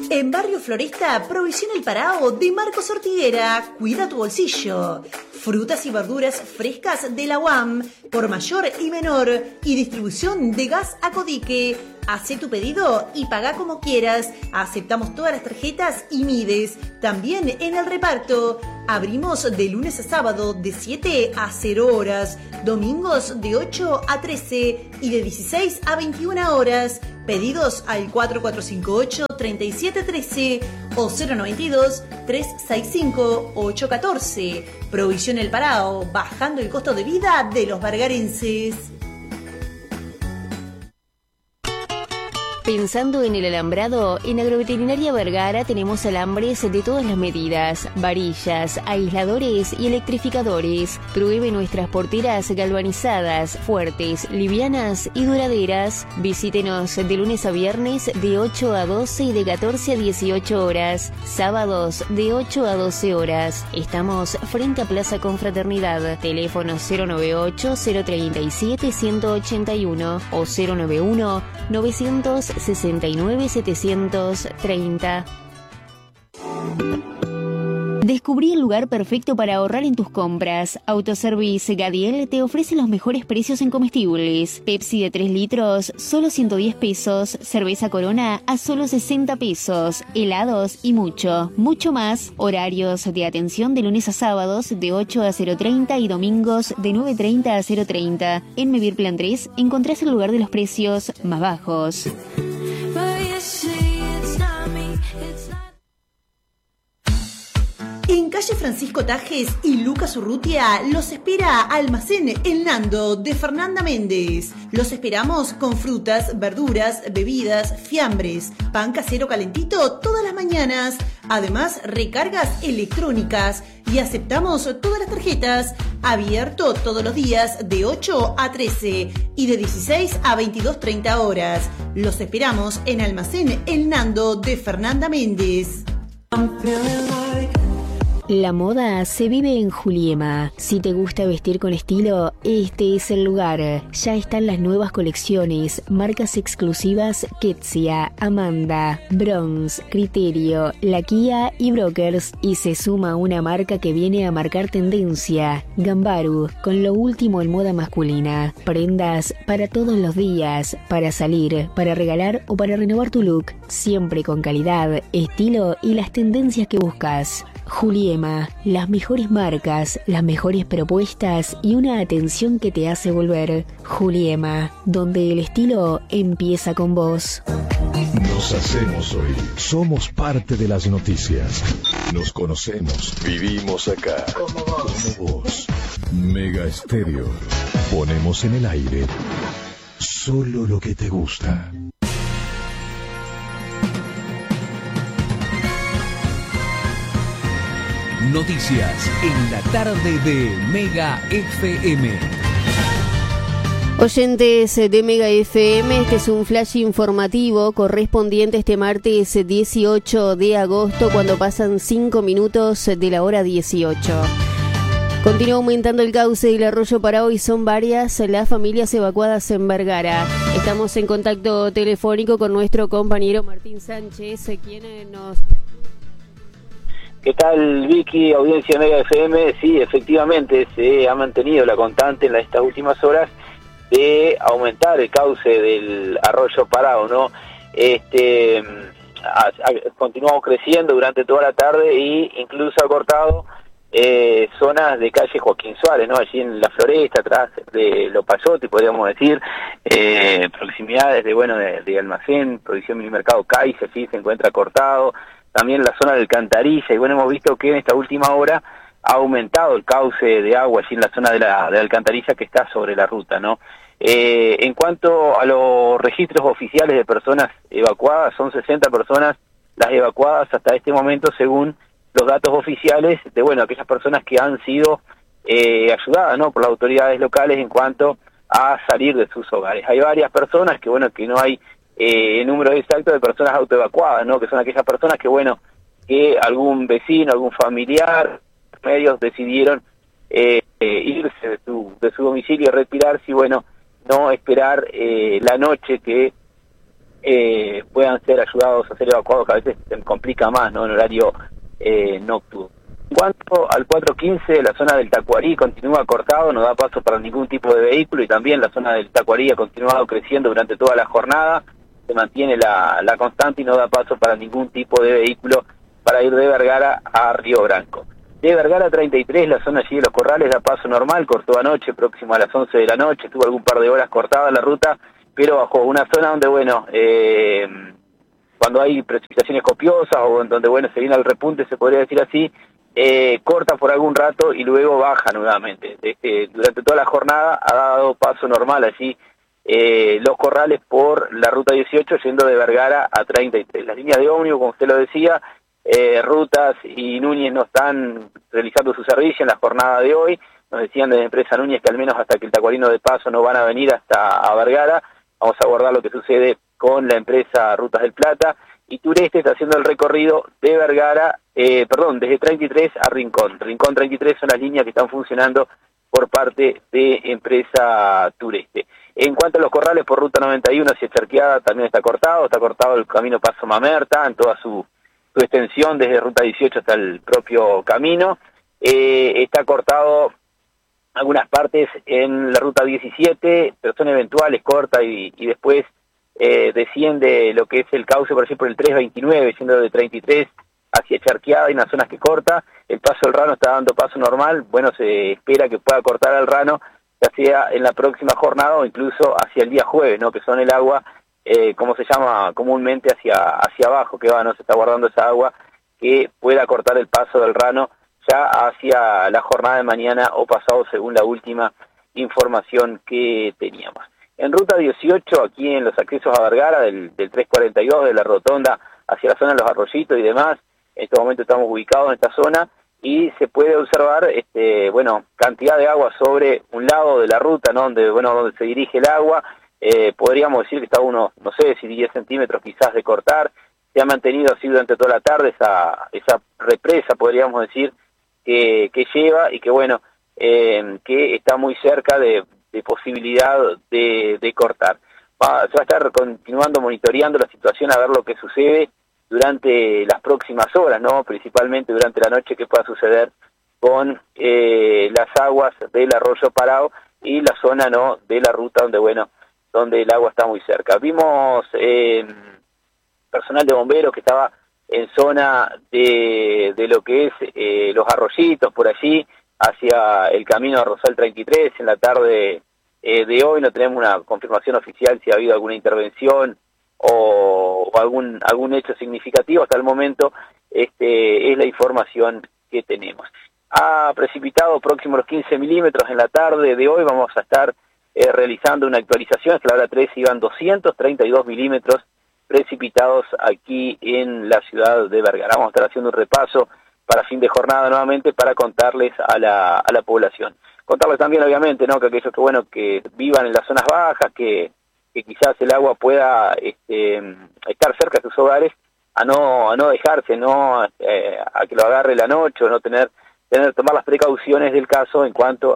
En Barrio Floresta, Provisión El Parao de Marcos Ortiguera. Cuida tu bolsillo. Frutas y verduras frescas de la UAM, por mayor y menor, y distribución de gas a Codique. Hacé tu pedido y paga como quieras. Aceptamos todas las tarjetas y Mides. También en el reparto. Abrimos de lunes a sábado de 7 a 0 horas. Domingos de 8 a 13 y de 16 a 21 horas. Pedidos al 4458-3713 o 092-365-814. Provisión El Parao, bajando el costo de vida de los bargarenses. Pensando en el alambrado, en Agroveterinaria Vergara tenemos alambres de todas las medidas, varillas, aisladores y electrificadores. Pruebe nuestras porteras galvanizadas, fuertes, livianas y duraderas. Visítenos de lunes a viernes de 8 a 12 y de 14 a 18 horas. Sábados de 8 a 12 horas. Estamos frente a Plaza Confraternidad. Teléfono 098-037-181 o 091-969-730. Descubrí el lugar perfecto para ahorrar en tus compras. Autoservice Gadiel te ofrece los mejores precios en comestibles. Pepsi de 3 litros, solo 110 pesos. Cerveza Corona a solo 60 pesos. Helados y mucho, mucho más. Horarios de atención de lunes a sábados de 8 a 0:30 y domingos de 9:30 a 0:30. En Mevir Plan 3 encontrás el lugar de los precios más bajos. En calle Francisco Tajes y Lucas Urrutia los espera Almacén El Nando de Fernanda Méndez. Los esperamos con frutas, verduras, bebidas, fiambres, pan casero calentito todas las mañanas. Además, recargas electrónicas y aceptamos todas las tarjetas. Abierto todos los días de 8 a 13 y de 16 a 22:30 horas. Los esperamos en Almacén El Nando de Fernanda Méndez. La moda se vive en Juliema. Si te gusta vestir con estilo, este es el lugar. Ya están las nuevas colecciones, marcas exclusivas Ketsia, Amanda, Bronze, Criterio, La Kia y Brokers. Y se suma una marca que viene a marcar tendencia, Gambaru, con lo último en moda masculina. Prendas para todos los días, para salir, para regalar o para renovar tu look. Siempre con calidad, estilo y las tendencias que buscas. Juliema, las mejores marcas, las mejores propuestas y una atención que te hace volver. Juliema, donde el estilo empieza con vos. Nos hacemos oír. Somos parte de las noticias. Nos conocemos. Vivimos acá. Como vos. Mega Estéreo. Ponemos en el aire solo lo que te gusta. Noticias en la tarde de Mega FM. Oyentes de Mega FM, este es un flash informativo correspondiente este martes 18 de agosto, cuando pasan 5 minutos de la hora 18. Continúa aumentando el cauce del arroyo Parao y son varias las familias evacuadas en Vergara. Estamos en contacto telefónico con nuestro compañero Martín Sánchez, quien nos... ¿Qué tal, Vicky, audiencia Mega FM? Sí, efectivamente se ha mantenido la constante en estas últimas horas de aumentar el cauce del arroyo Parao, ¿no? Continuamos creciendo durante toda la tarde e incluso ha cortado zonas de calle Joaquín Suárez, ¿no? Allí en la Floresta, atrás de Lopayote, podríamos decir, proximidades de Almacén, Provisión Minimercado Caixa, sí, se encuentra cortado. También la zona del Alcantarilla, y bueno, hemos visto que en esta última hora ha aumentado el cauce de agua allí en la zona de la Alcantarilla, que está sobre la ruta, ¿no? En cuanto a los registros oficiales de personas evacuadas, son 60 personas las evacuadas hasta este momento, según los datos oficiales de, aquellas personas que han sido ayudadas, ¿no?, por las autoridades locales en cuanto a salir de sus hogares. Hay varias personas que, que no hay número exacto de personas autoevacuadas, ¿no?, que son aquellas personas que, que algún vecino, algún familiar, medios decidieron irse de su domicilio, retirarse y, no esperar la noche que puedan ser ayudados a ser evacuados, que a veces se complica más, ¿no?, en horario nocturno. En cuanto al 415, la zona del Tacuarí continúa cortado, no da paso para ningún tipo de vehículo, y también la zona del Tacuarí ha continuado creciendo durante toda la jornada, se mantiene la constante y no da paso para ningún tipo de vehículo para ir de Vergara a Río Branco. De Vergara a 33, la zona allí de los Corrales da paso normal, cortó anoche, próximo a las 11 de la noche, estuvo algún par de horas cortada la ruta, pero bajo una zona donde, bueno, cuando hay precipitaciones copiosas o donde, bueno, se viene al repunte, se podría decir así, corta por algún rato y luego baja nuevamente. Durante toda la jornada ha dado paso normal allí los Corrales por la ruta 18 yendo de Vergara a 33. Las líneas de ómnibus, como usted lo decía, Rutas y Núñez no están realizando su servicio en la jornada de hoy. Nos decían desde Empresa Núñez que al menos hasta que el Tacuarino de paso no van a venir hasta a Vergara. Vamos a aguardar lo que sucede con la empresa Rutas del Plata. Y Tureste está haciendo el recorrido de Vergara, desde 33 a Rincón. Rincón 33 son las líneas que están funcionando por parte de Empresa Tureste. En cuanto a los Corrales, por ruta 91 hacia Charqueada también está cortado el camino Paso Mamerta en toda su extensión desde ruta 18 hasta el propio camino. Está cortado algunas partes en la ruta 17, pero son eventuales, corta y después desciende lo que es el cauce, por ejemplo, el 329, yendo de 33 hacia Charqueada, hay unas zonas que corta. El paso del Rano está dando paso normal, bueno, se espera que pueda cortar al Rano, ya sea en la próxima jornada o incluso hacia el día jueves, ¿no?, que son el agua, como se llama comúnmente, hacia abajo, que va, no se está guardando esa agua, que pueda cortar el paso del Rano ya hacia la jornada de mañana o pasado, según la última información que teníamos. En ruta 18, aquí en los accesos a Vergara, del 342, de la rotonda hacia la zona de los Arroyitos y demás, en este momento estamos ubicados en esta zona, y se puede observar, cantidad de agua sobre un lado de la ruta, ¿no?, donde se dirige el agua. Podríamos decir que está unos, no sé, si 10 centímetros quizás de cortar. Se ha mantenido así durante toda la tarde esa represa, podríamos decir, que lleva y que, bueno, que está muy cerca de posibilidad de cortar. Se va a estar continuando monitoreando la situación a ver lo que sucede durante las próximas horas, ¿no?, principalmente durante la noche, que pueda suceder con las aguas del arroyo Parao y la zona, ¿no?, de la ruta donde el agua está muy cerca. Vimos personal de bomberos que estaba en zona de lo que es los Arroyitos, por allí, hacia el camino a Rosal 33. En la tarde de hoy no tenemos una confirmación oficial si ha habido alguna intervención o algún hecho significativo. Hasta el momento es la información que tenemos. Ha precipitado próximo a los 15 milímetros en la tarde de hoy. Vamos a estar realizando una actualización. Hasta la hora 3 iban 232 milímetros precipitados aquí en la ciudad de Vergara. Vamos a estar haciendo un repaso para fin de jornada nuevamente para contarles a la población. Contarles también, obviamente, ¿no?, que aquellos que vivan en las zonas bajas, que quizás el agua pueda estar cerca de sus hogares, a no dejarse, ¿no?, a que lo agarre la noche, o no tomar las precauciones del caso en cuanto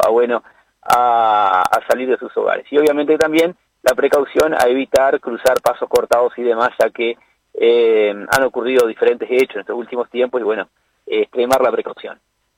a salir de sus hogares. Y obviamente también la precaución a evitar cruzar pasos cortados y demás, ya que han ocurrido diferentes hechos en estos últimos tiempos y, bueno, extremar la precaución.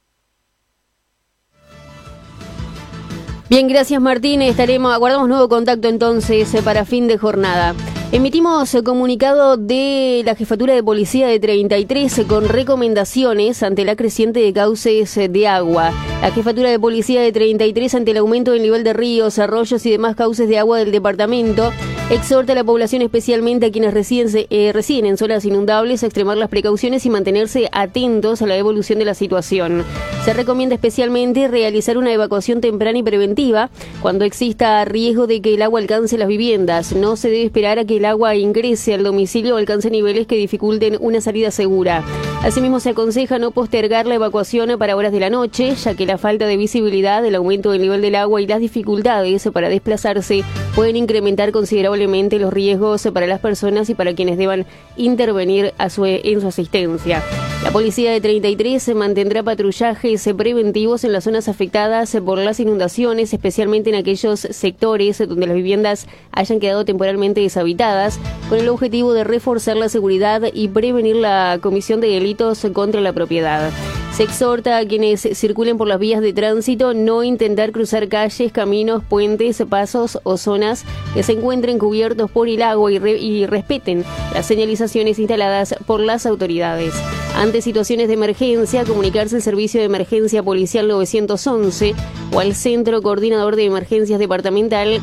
Bien, gracias Martín, aguardamos nuevo contacto entonces para fin de jornada. Emitimos comunicado de la Jefatura de Policía de 33 con recomendaciones ante la creciente de cauces de agua. La Jefatura de Policía de 33, ante el aumento del nivel de ríos, arroyos y demás cauces de agua del departamento, exhorta a la población, especialmente a quienes residen en zonas inundables, a extremar las precauciones y mantenerse atentos a la evolución de la situación. Se recomienda especialmente realizar una evacuación temprana y preventiva cuando exista riesgo de que el agua alcance las viviendas. No se debe esperar a que el agua ingrese al domicilio o alcance niveles que dificulten una salida segura. Asimismo, se aconseja no postergar la evacuación para horas de la noche, ya que la falta de visibilidad, el aumento del nivel del agua y las dificultades para desplazarse pueden incrementar considerablemente los riesgos para las personas y para quienes deban intervenir en su asistencia. La policía de 33 mantendrá patrullajes preventivos en las zonas afectadas por las inundaciones, especialmente en aquellos sectores donde las viviendas hayan quedado temporalmente deshabitadas, con el objetivo de reforzar la seguridad y prevenir la comisión de delitos contra la propiedad. Se exhorta a quienes circulen por las vías de tránsito no intentar cruzar calles, caminos, puentes, pasos o zonas que se encuentren cubiertos por el agua y respeten las señalizaciones instaladas por las autoridades. Ante situaciones de emergencia, comunicarse al servicio de emergencia policial 911 o al Centro Coordinador de Emergencias Departamental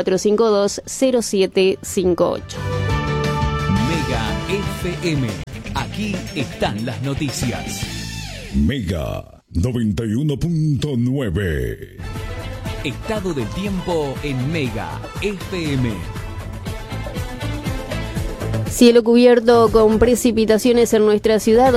4452-0758. Mega FM. Aquí están las noticias. Mega 91.9. Estado del tiempo en Mega FM. Cielo cubierto con precipitaciones en nuestra ciudad.